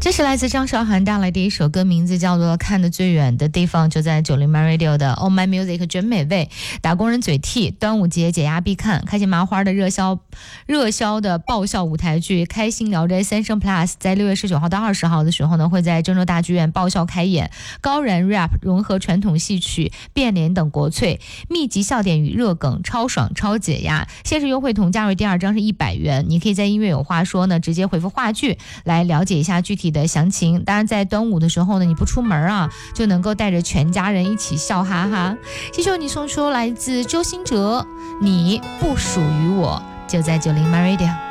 这是来自张韶涵带来的一首歌，名字叫做《看得最远的地方》，就在90 My Radio 的 Oh My Music 真美味，打工人嘴替，端午节解压必看，开心麻花的热销的爆笑舞台剧《开心聊斋三生 Plus》在6月19号到20号的时候呢，会在郑州大剧院爆笑开演，高燃 rap 融合传统戏曲、变脸等国粹，密集笑点与热梗，超爽超解压。限时优惠同价位第2张是100元，你可以在音乐有话说呢直接回复话剧来了解一下具体的详情。当然在端午的时候呢，你不出门啊，就能够带着全家人一起笑哈哈。谢谢你送出来自周兴哲，你不属于我，就在90 My Radio。